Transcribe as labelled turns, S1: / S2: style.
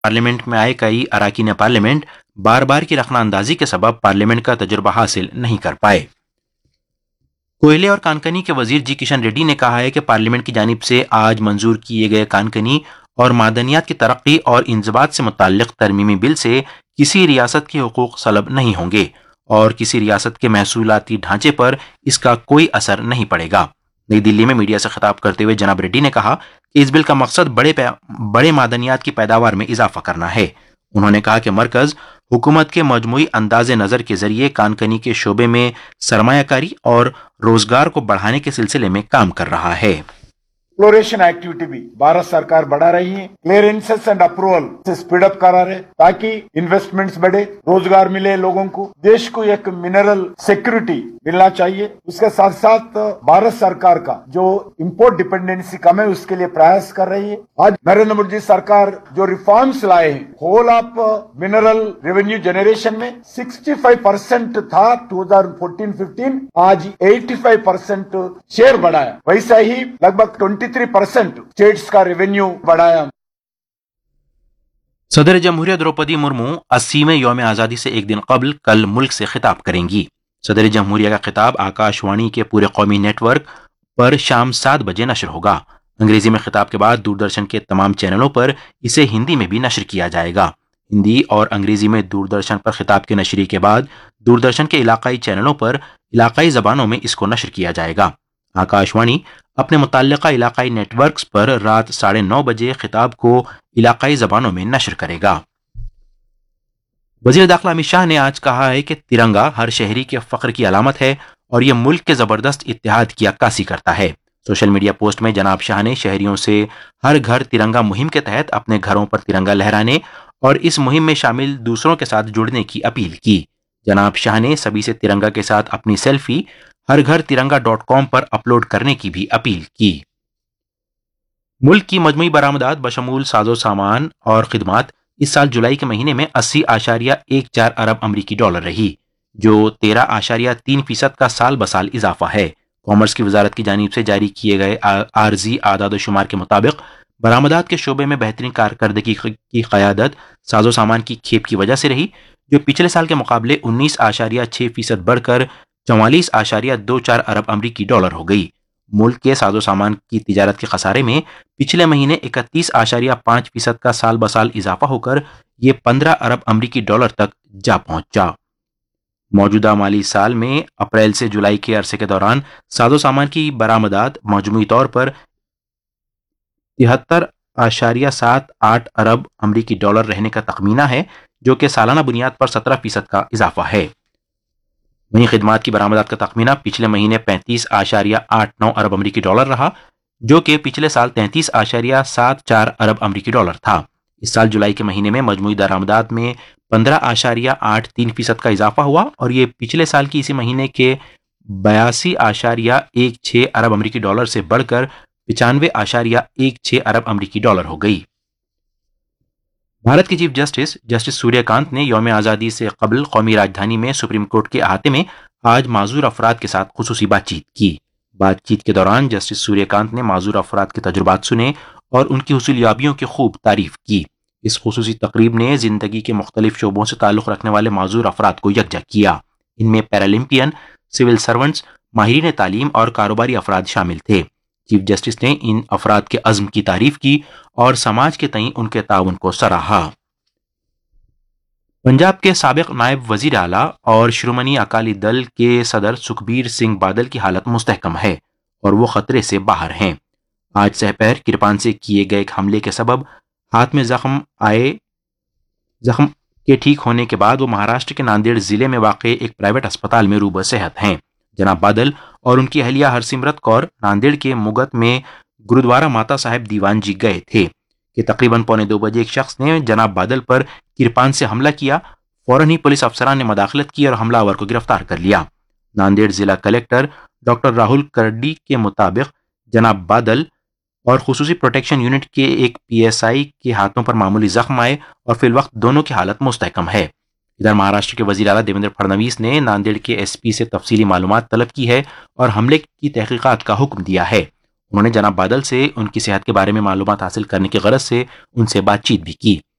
S1: Parliament में आए कई अरकान पार्लियामेंट बार बार की रखना अंदाजी के सबब पार्लियामेंट का तजुर्बा हासिल नहीं कर पाए। कोयले और कानकनी के वजीर जी किशन रेड्डी ने कहा है कि पार्लियामेंट की जानिब से आज मंजूर किए गए कानकनी और मादनियात की तरक्की और इंजबात से मुताल्लिक तरमीमी बिल से किसी रियासत के हुकूक सलब नहीं होंगे और किसी रियासत के महसूलाती ढांचे पर इसका कोई असर नहीं पड़ेगा। नई दिल्ली में मीडिया से खिताब करते हुए जनाब रेड्डी ने कहा कि इस बिल का मकसद बड़े मादनियात की पैदावार में इजाफा करना है। उन्होंने कहा कि मरकज हुकूमत के मजमूई अंदाज नज़र के जरिए कानकनी के शोबे में सरमायाकारी और रोजगार को बढ़ाने के सिलसिले में काम कर रहा है।
S2: एक्सप्लोरेशन एक्टिविटी भी भारत सरकार बढ़ा रही है। क्लियरेंसेस एंड अप्रूवल से स्पीड अप करा रहे ताकि इन्वेस्टमेंट्स बढ़े, रोजगार मिले लोगों को। देश को एक मिनरल सिक्योरिटी मिलना चाहिए। उसके साथ साथ भारत सरकार का जो इंपोर्ट डिपेंडेंसी कम है उसके लिए प्रयास कर रही है। आज नरेंद्र मोदी सरकार जो रिफॉर्म्स लाए हैं, whole of mineral revenue generation में 65% था 2014-15, आज 85% शेयर बढ़ाया। वैसा ही लगभग 23% स्टेट्स का रेवेन्यू बढ़ाया।
S1: सदर जमहूरिया द्रौपदी मुर्मू 80वें यौम आज़ादी से एक दिन कबल कल मुल्क से खिताब करेंगी। सदर जमहूरिया का खिताब आकाशवाणी के पूरे कौमी नेटवर्क पर शाम 7 बजे नशर होगा। अंग्रेजी में खिताब के बाद दूरदर्शन के तमाम चैनलों पर इसे हिंदी में भी नशर किया जाएगा। हिंदी और अंग्रेजी में दूरदर्शन पर खिताब की नशरी के बाद दूरदर्शन के इलाकाई चैनलों पर इलाकाई जबानों में इसको नशर किया जाएगा। आकाशवाणी अपने मुतल्लिका इलाकाई नेटवर्क्स पर रात 9:30 बजे खिताब को इलाकाई जबानों में नशर करेगा। वजीर दाखिला अमित शाह ने आज कहा है कि तिरंगा हर शहरी के फख्र की अलामत है और यह मुल्क के जबरदस्त इत्तेहाद की अक्कासी करता है। सोशल मीडिया पोस्ट में जनाब शाह ने शहरियों से हर घर तिरंगा मुहिम के तहत अपने घरों पर तिरंगा लहराने और इस मुहिम में शामिल दूसरों के साथ जुड़ने की अपील की। जनाब शाह ने सभी से तिरंगा के साथ अपनी सेल्फी हर घर तिरंगा.com पर अपलोड करने की भी अपील की। मुल्क की मजमूई बरामदात बशमूल साजो सामान और खिदमात इस साल जुलाई के महीने में 80.14 अरब अमरीकी डॉलर रही, जो 13.3% का साल बसाल इजाफा है। कॉमर्स की वजारत की जानिब से जारी किए गए आर्जी आदाद शुमार के मुताबिक बरामदात के शोबे में बेहतरीन कारकर्दगी की क़यादत साजो सामान की खेप की वजह से रही, जो पिछले साल के मुकाबले 19.6% बढ़कर 44.24 अरब अमरीकी डॉलर हो गई। मुल्क के साजो सामान की तिजारत के खसारे में पिछले महीने 31.5% का साल बसाल इजाफा होकर ये 15 अरब अमरीकी डॉलर तक जा पहुंचा। मौजूदा माली साल में अप्रैल से जुलाई के अरसे के दौरान साजो सामान की बरामदात मजमूई तौर पर 73.78 अरब अमरीकी डॉलर रहने का तखमीना है, जो कि सालाना बुनियाद पर 17% का इजाफा है। वहीं खिदमात की बरामदात का तखमीना पिछले महीने 35.89 अरब अमरीकी डॉलर रहा, जो कि पिछले साल 33.74 अरब अमरीकी डॉलर था। इस साल जुलाई के महीने में मजमूई दरामदात में 15.83% का इजाफा हुआ और ये पिछले साल की इसी महीने के 82.16 अरब अमरीकी डॉलर से बढ़कर 95.16 अरब अमरीकी डॉलर हो गई। भारत के चीफ जस्टिस सूर्यकांत ने यौम आज़ादी से कबल कौमी राजधानी में सुप्रीम कोर्ट के अहाते में आज माजूर अफराद के साथ खुसूसी बातचीत की। बातचीत के दौरान जस्टिस सूर्यकांत ने माजूर अफराद के तजुर्बात सुने और उनकी हुसूलियाबियों की खूब तारीफ की। इस खुसूसी तकरीब ने जिंदगी के मुख्तलिफ शोबों से ताल्लुक़ रखने वाले माजूर अफराद को यकजा किया। इनमें पैरालम्पियन, सिविल सर्वेंट्स, माहिरीन तालीम और कारोबारी अफराद शामिल थे। चीफ जस्टिस ने इन अफराद के अज़्म की तारीफ की और समाज के तईं उनके ताउन को सराहा। पंजाब के साबिक नायब वजीर आला और शिरोमणि अकाली दल के सदर सुखबीर सिंह बादल की हालत मुस्तहकम है और वो खतरे से बाहर हैं। आज सहपहर किरपान से किए गए एक हमले के सबब हाथ में जख्म के ठीक होने के बाद वो महाराष्ट्र के नांदेड़ जिले में वाक़े एक प्राइवेट अस्पताल में रूब सेहत हैं। जनाब बादल और उनकी अहलिया हरसिमरत कौर नांदेड़ के मुगत में गुरुद्वारा माता साहिब दीवान जी गए थे कि तकरीबन 1:45 बजे एक शख्स ने जनाब बादल पर किरपान से हमला किया। फौरन ही पुलिस अफसरान ने मदाखलत की और हमलावर को गिरफ्तार कर लिया। नांदेड़ जिला कलेक्टर डॉक्टर राहुल करडी के मुताबिक जनाब बादल और खुसूसी प्रोटेक्शन यूनिट के एक PSI के हाथों पर मामूली जख्म आए और फिलवक्त दोनों की हालत मुस्तहकम है। इधर महाराष्ट्र के वजीर आला देवेंद्र फडणवीस ने नांदेड़ के SP से तफसीली मालूमात तलब की है और हमले की तहकीकात का हुक्म दिया है। उन्होंने जनाब बादल से उनकी सेहत के बारे में मालूमात हासिल करने की गरज से उनसे बातचीत भी की।